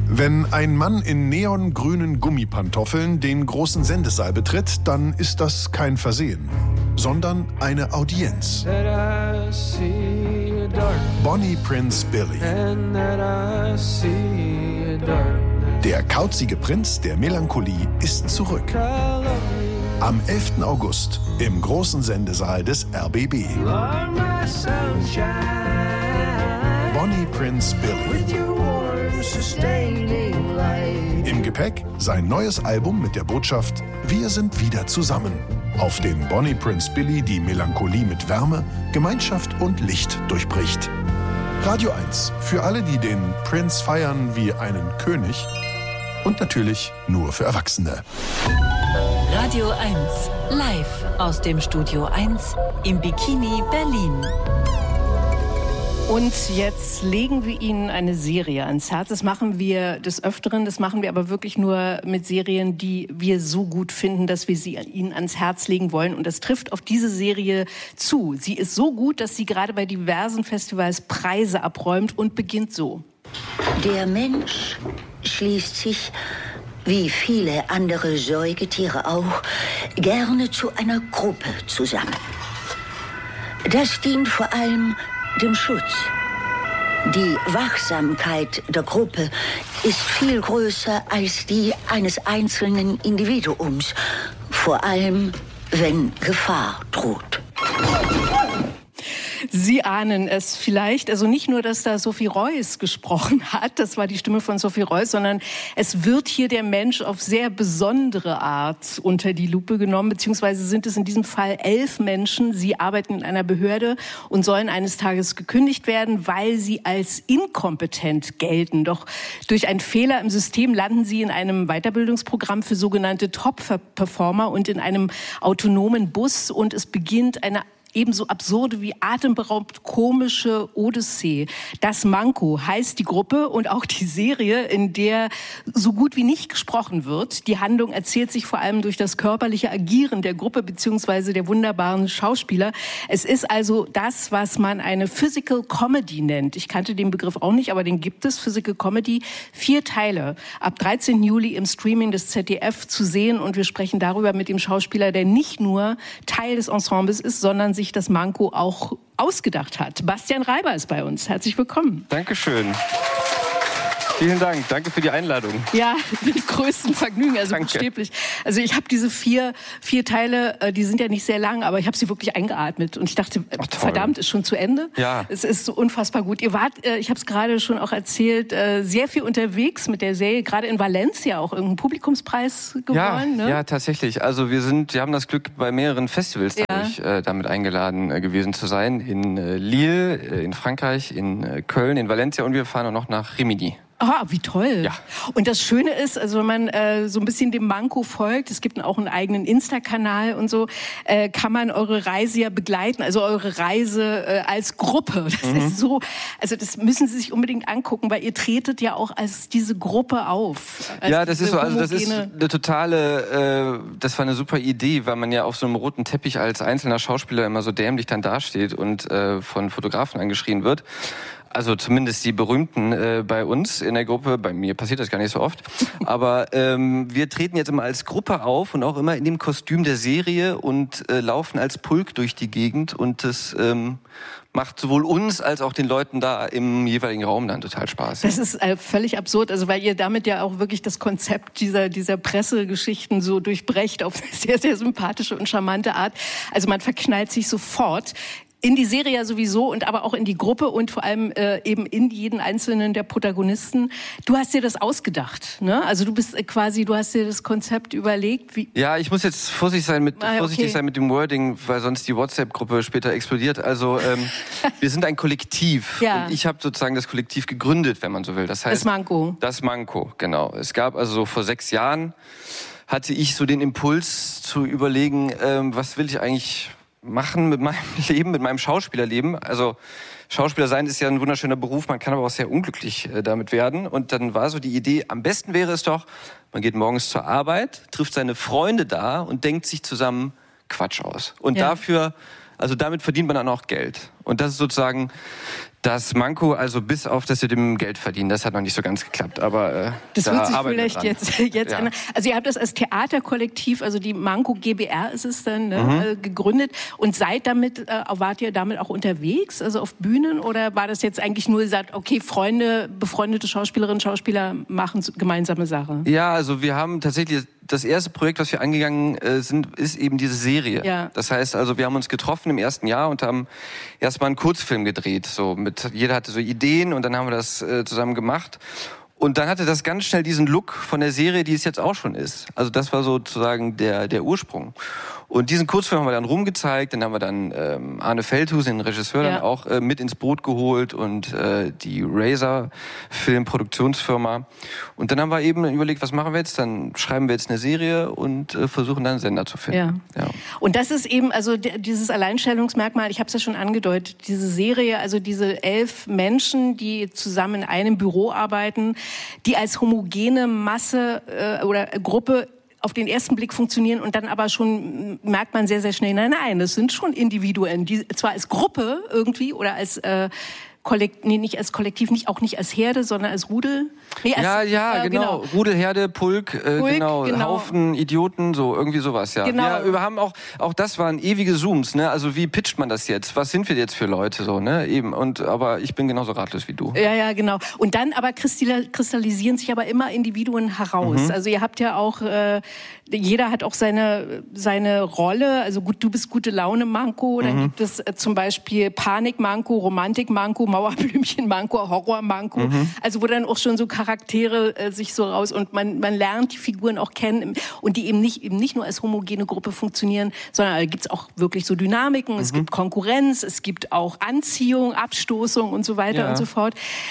Wenn ein Mann in neongrünen Gummipantoffeln den großen Sendesaal betritt, dann ist das kein Versehen, sondern eine Audienz. Bonnie Prince Billy. Der kauzige Prinz der Melancholie ist zurück. Am 11. August im großen Sendesaal des RBB. Bonnie Prince Billy. Im Gepäck sein neues Album mit der Botschaft Wir sind wieder zusammen, auf dem Bonnie Prince Billy die Melancholie mit Wärme, Gemeinschaft und Licht durchbricht. Radio 1 für alle, die den Prince feiern wie einen König und natürlich nur für Erwachsene. Radio 1 live aus dem Studio 1 im Bikini Berlin. Und jetzt legen wir Ihnen eine Serie ans Herz. Das machen wir des Öfteren, das machen wir aber wirklich nur mit Serien, die wir so gut finden, dass wir sie Ihnen ans Herz legen wollen. Und das trifft auf diese Serie zu. Sie ist so gut, dass sie gerade bei diversen Festivals Preise abräumt und beginnt so. Der Mensch schließt sich, wie viele andere Säugetiere auch, gerne zu einer Gruppe zusammen. Das dient vor allem dem Schutz. Die Wachsamkeit der Gruppe ist viel größer als die eines einzelnen Individuums, vor allem wenn Gefahr droht. Sie ahnen es vielleicht, also nicht nur, dass da Sophie Reuss gesprochen hat, das war die Stimme von Sophie Reuss, sondern es wird hier der Mensch auf sehr besondere Art unter die Lupe genommen, beziehungsweise sind es in diesem Fall 11 Menschen. Sie arbeiten in einer Behörde und sollen eines Tages gekündigt werden, weil sie als inkompetent gelten. Doch durch einen Fehler im System landen sie in einem Weiterbildungsprogramm für sogenannte Top-Performer und in einem autonomen Bus und es beginnt eine ebenso absurde wie atemberaubend komische Odyssee. Das Manko heißt die Gruppe und auch die Serie, in der so gut wie nicht gesprochen wird. Die Handlung erzählt sich vor allem durch das körperliche Agieren der Gruppe bzw. der wunderbaren Schauspieler. Es ist also das, was man eine Physical Comedy nennt. Ich kannte den Begriff auch nicht, aber den gibt es, Physical Comedy. 4 Teile, ab 13. Juli im Streaming des ZDF zu sehen und wir sprechen darüber mit dem Schauspieler, der nicht nur Teil des Ensembles ist, sondern sich das Manko auch ausgedacht hat. Bastian Reiber ist bei uns. Herzlich willkommen. Dankeschön. Vielen Dank. Danke für die Einladung. Ja, mit größtem Vergnügen, also buchstäblich. Also ich habe diese vier Teile, die sind ja nicht sehr lang, aber ich habe sie wirklich eingeatmet. Und ich dachte, verdammt, ist schon zu Ende. Ja. Es ist so unfassbar gut. Ihr wart, ich habe es gerade schon auch erzählt, sehr viel unterwegs mit der Serie, gerade in Valencia auch irgendeinen Publikumspreis gewonnen. Ja, ne? Ja, tatsächlich. Also wir haben das Glück, bei mehreren Festivals damit eingeladen gewesen zu sein. In Lille, in Frankreich, in Köln, in Valencia und wir fahren auch noch nach Rimini. Ah, wie toll. Ja. Und das Schöne ist, also wenn man so ein bisschen dem Manko folgt, es gibt auch einen eigenen Insta-Kanal und so, kann man eure Reise ja begleiten, also eure Reise als Gruppe. Das ist so, also das müssen Sie sich unbedingt angucken, weil ihr tretet ja auch als diese Gruppe auf. Ja, das ist so, also das ist eine totale, das war eine super Idee, weil man ja auf so einem roten Teppich als einzelner Schauspieler immer so dämlich dann dasteht und von Fotografen angeschrien wird. Also zumindest die Berühmten bei uns in der Gruppe, bei mir passiert das gar nicht so oft, aber wir treten jetzt immer als Gruppe auf und auch immer in dem Kostüm der Serie und laufen als Pulk durch die Gegend und das macht sowohl uns als auch den Leuten da im jeweiligen Raum dann total Spaß. Das ist völlig absurd, also weil ihr damit ja auch wirklich das Konzept dieser Pressegeschichten so durchbrecht auf eine sehr, sehr sympathische und charmante Art. Also man verknallt sich sofort in die Serie ja sowieso und aber auch in die Gruppe und vor allem eben in jeden einzelnen der Protagonisten. Du hast dir das ausgedacht, ne? Also du hast dir das Konzept überlegt. Wie Ja, ich muss jetzt vorsichtig sein mit dem Wording, weil sonst die WhatsApp-Gruppe später explodiert. Also wir sind ein Kollektiv und ich habe sozusagen das Kollektiv gegründet, wenn man so will. Das heißt, Das Manko, genau. Es gab also vor 6 Jahren, hatte ich so den Impuls zu überlegen, was will ich eigentlich machen mit meinem Leben, mit meinem Schauspielerleben. Also Schauspieler sein ist ja ein wunderschöner Beruf, man kann aber auch sehr unglücklich damit werden. Und dann war so die Idee, am besten wäre es doch, man geht morgens zur Arbeit, trifft seine Freunde da und denkt sich zusammen Quatsch aus. Und damit verdient man dann auch Geld. Und das ist sozusagen Das Manko, also bis auf, dass wir dem Geld verdienen, das hat noch nicht so ganz geklappt, aber das da wird sich vielleicht jetzt ändern. Also ihr habt das als Theaterkollektiv, also die Manko GbR ist es dann, gegründet und wart ihr damit auch unterwegs, also auf Bühnen, oder war das jetzt eigentlich nur gesagt, okay, Freunde, befreundete Schauspielerinnen, Schauspieler machen gemeinsame Sache? Ja, also wir haben tatsächlich das erste Projekt, was wir angegangen sind, ist eben diese Serie. Ja. Das heißt also, wir haben uns getroffen im ersten Jahr und haben erstmal einen Kurzfilm gedreht. Jeder hatte so Ideen und dann haben wir das zusammen gemacht. Und dann hatte das ganz schnell diesen Look von der Serie, die es jetzt auch schon ist. Also das war sozusagen der Ursprung. Und diesen Kurzfilm haben wir dann rumgezeigt, dann haben wir dann Arne Feldhusen, den Regisseur, dann auch mit ins Boot geholt und die Razor Filmproduktionsfirma. Und dann haben wir eben überlegt, was machen wir jetzt? Dann schreiben wir jetzt eine Serie und versuchen dann einen Sender zu finden. Ja. Und das ist eben, also dieses Alleinstellungsmerkmal, ich habe es ja schon angedeutet, diese Serie, also diese 11 Menschen, die zusammen in einem Büro arbeiten, die als homogene Masse oder Gruppe auf den ersten Blick funktionieren und dann aber schon merkt man sehr, sehr schnell, nein, das sind schon Individuen, die zwar als Gruppe irgendwie oder als nicht als Kollektiv, auch nicht als Herde, sondern als Rudel. Genau. Rudel, Herde, Pulk, genau. Haufen, Idioten, so irgendwie sowas, ja. Genau. Ja, wir haben auch das waren ewige Zooms, ne? Also wie pitcht man das jetzt? Was sind wir jetzt für Leute, so, ne? Eben. Aber ich bin genauso ratlos wie du. Ja, genau. Und dann aber kristallisieren sich aber immer Individuen heraus. Also ihr habt ja auch, jeder hat auch seine Rolle. Also gut, du bist gute Laune Manko, dann gibt es zum Beispiel Panik Manko, Romantik Manko, Mauerblümchen Manko, Horror Manko. Also wo dann auch schon so Charaktere sich so raus und man lernt die Figuren auch kennen und die eben nicht nur als homogene Gruppe funktionieren, sondern da gibt's auch wirklich so Dynamiken, es gibt Konkurrenz, es gibt auch Anziehung, Abstoßung und so weiter und so fort.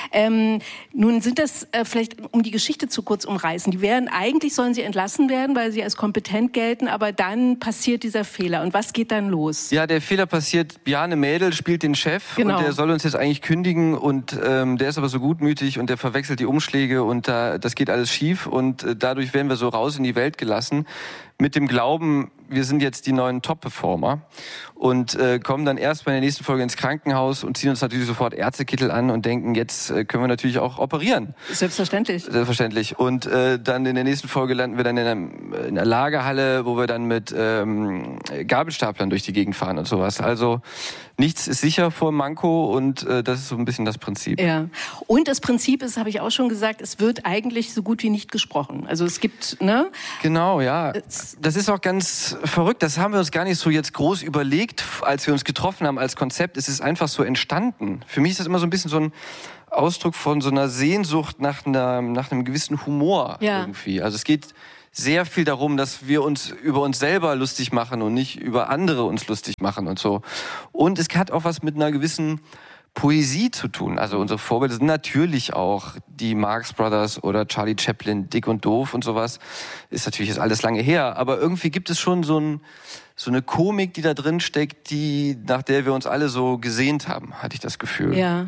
Nun sind das vielleicht, um die Geschichte zu kurz umreißen, sollen sie entlassen werden, weil sie als kompetent gelten, aber dann passiert dieser Fehler. Und was geht dann los? Ja, der Fehler passiert, Bjarne Mädel spielt den Chef und der soll uns jetzt eigentlich kündigen und der ist aber so gutmütig und der verwechselt die Umschläge und das geht alles schief und dadurch werden wir so raus in die Welt gelassen mit dem Glauben, wir sind jetzt die neuen Top-Performer und kommen dann erst bei der nächsten Folge ins Krankenhaus und ziehen uns natürlich sofort Ärztekittel an und denken, jetzt können wir natürlich auch operieren. Selbstverständlich. Und dann in der nächsten Folge landen wir dann in einer Lagerhalle, wo wir dann mit Gabelstaplern durch die Gegend fahren und sowas. Also nichts ist sicher vor Manko und das ist so ein bisschen das Prinzip. Ja. Und das Prinzip ist, habe ich auch schon gesagt, es wird eigentlich so gut wie nicht gesprochen. Also es gibt, ne? Genau, ja. Das ist auch ganz verrückt. Das haben wir uns gar nicht so jetzt groß überlegt, als wir uns getroffen haben als Konzept. Es ist einfach so entstanden. Für mich ist das immer so ein bisschen so ein Ausdruck von so einer Sehnsucht nach einem gewissen Humor irgendwie. Also es geht sehr viel darum, dass wir uns über uns selber lustig machen und nicht über andere uns lustig machen und so. Und es hat auch was mit einer gewissen Poesie zu tun. Also unsere Vorbilder sind natürlich auch die Marx Brothers oder Charlie Chaplin, Dick und Doof und sowas. Ist natürlich jetzt alles lange her, aber irgendwie gibt es schon so eine Komik, die da drin steckt, nach der wir uns alle so gesehnt haben, hatte ich das Gefühl. Ja.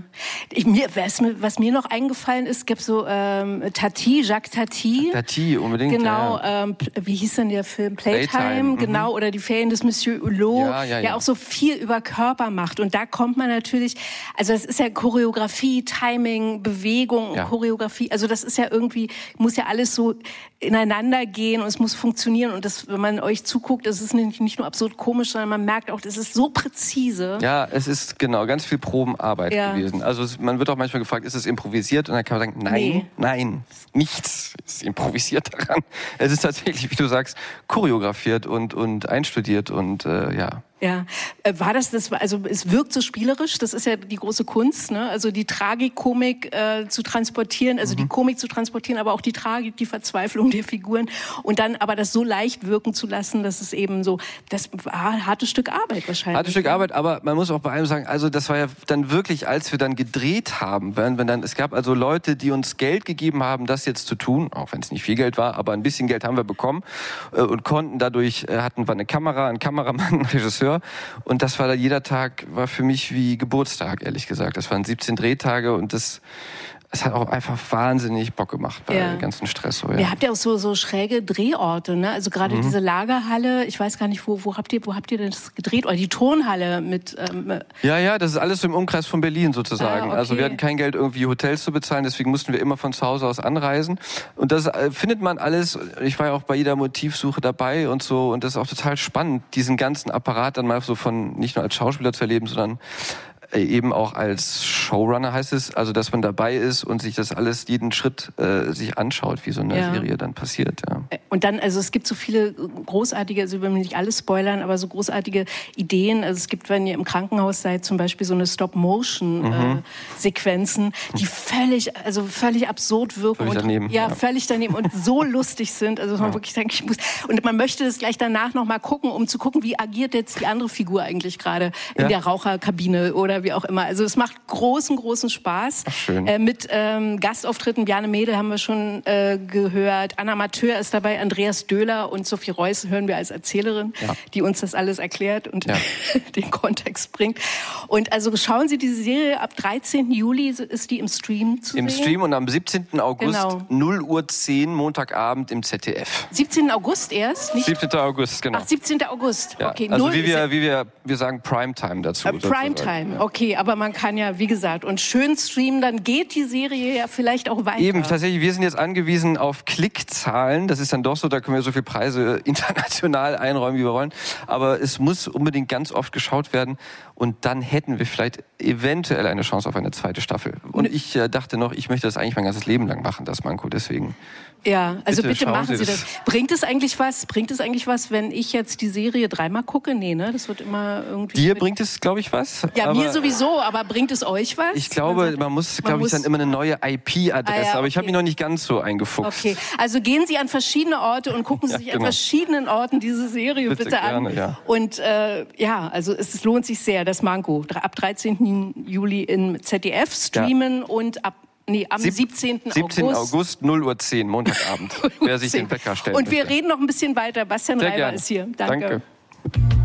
Was mir noch eingefallen ist, gab so Jacques Tati. Tati, unbedingt. Genau, wie hieß denn der Film? Playtime. Genau, oder die Ferien des Monsieur Hulot, der auch so viel über Körper macht. Und da kommt man natürlich, also das ist ja Choreografie, Timing, Bewegung, Choreografie, also das ist ja irgendwie, muss ja alles so ineinander gehen und es muss funktionieren. Und das, wenn man euch zuguckt, das ist nicht nur absurd komisch, sondern man merkt auch, das ist so präzise. Ja, es ist ganz viel Probenarbeit gewesen. Also man wird auch manchmal gefragt, ist es improvisiert? Und dann kann man sagen, nein, nichts ist improvisiert daran. Es ist tatsächlich, wie du sagst, choreografiert und einstudiert und ja. Ja, also es wirkt so spielerisch, das ist ja die große Kunst, ne? Also die Tragikomik zu transportieren, also die Komik zu transportieren, aber auch die Tragik, die Verzweiflung der Figuren und dann aber das so leicht wirken zu lassen, dass es eben so, das war ein hartes Stück Arbeit wahrscheinlich. Hartes Stück Arbeit, aber man muss auch bei allem sagen, also das war ja dann wirklich, als wir dann gedreht haben, es gab also Leute, die uns Geld gegeben haben, das jetzt zu tun, auch wenn es nicht viel Geld war, aber ein bisschen Geld haben wir bekommen und konnten dadurch, hatten wir eine Kamera, einen Kameramann, einen Regisseur. Und das war jeder Tag war für mich wie Geburtstag, ehrlich gesagt. Das waren 17 Drehtage und das es hat auch einfach wahnsinnig Bock gemacht bei dem ganzen Stress. So, ja. Ihr habt ja auch so schräge Drehorte, ne? Also gerade diese Lagerhalle, ich weiß gar nicht, wo habt ihr denn das gedreht? Oder die Turnhalle mit... Ja, das ist alles so im Umkreis von Berlin sozusagen. Okay. Also wir hatten kein Geld, irgendwie Hotels zu bezahlen, deswegen mussten wir immer von zu Hause aus anreisen. Und das findet man alles, ich war ja auch bei jeder Motivsuche dabei und so, und das ist auch total spannend, diesen ganzen Apparat dann mal so von, nicht nur als Schauspieler zu erleben, sondern eben auch als Showrunner heißt es, also dass man dabei ist und sich das alles, jeden Schritt sich anschaut, wie so eine Serie dann passiert. Ja. Und dann, also es gibt so viele großartige, also wir wollen nicht alles spoilern, aber so großartige Ideen. Also es gibt, wenn ihr im Krankenhaus seid, zum Beispiel so eine Stop-Motion-Sequenzen, die völlig absurd wirken. Völlig daneben. Völlig daneben und so lustig sind. Also man wirklich denkt, und man möchte das gleich danach nochmal gucken, um zu gucken, wie agiert jetzt die andere Figur eigentlich gerade in der Raucherkabine oder wie auch immer. Also es macht großen Spaß. Ach, schön. Mit Gastauftritten, Bjarne Mädel haben wir schon gehört, Anna Matheur ist dabei, Andreas Döhler und Sophie Reuss hören wir als Erzählerin, die uns das alles erklärt und den Kontext bringt. Und also schauen Sie diese Serie, ab 13. Juli ist die im Stream zu sehen. Im Stream und am 17. August 0:10 Uhr Montagabend im ZDF. 17. August erst? Nicht? 17. August, genau. Ach, 17. August. Ja. Okay, also wir sagen Primetime dazu. Primetime, okay, aber man kann ja, wie gesagt, und schön streamen, dann geht die Serie ja vielleicht auch weiter. Eben, tatsächlich, wir sind jetzt angewiesen auf Klickzahlen. Das ist dann doch so, da können wir so viele Preise international einräumen, wie wir wollen. Aber es muss unbedingt ganz oft geschaut werden. Und dann hätten wir vielleicht eventuell eine Chance auf eine zweite Staffel. Und ich dachte noch, ich möchte das eigentlich mein ganzes Leben lang machen, das Manko. Deswegen. Ja, also bitte machen Sie das. Bringt es eigentlich was, wenn ich jetzt die Serie 3-mal gucke? Nee, ne? Das wird immer irgendwie... Dir bringt es, glaube ich, was. Ja, mir sowieso, aber bringt es euch was? Ich glaube, man muss dann immer eine neue IP-Adresse, aber ich habe mich noch nicht ganz so eingefuchst. Okay, also gehen Sie an verschiedene Orte und gucken Sie sich an verschiedenen Orten diese Serie bitte an. Gerne, ja. Und also es lohnt sich sehr, das Manko. Ab 13. Juli im ZDF streamen und am 17. August 0:10 Uhr, Montagabend. Wer sich den Wecker stellt. Und wir reden noch ein bisschen weiter. Bastian Reiber ist hier. Danke.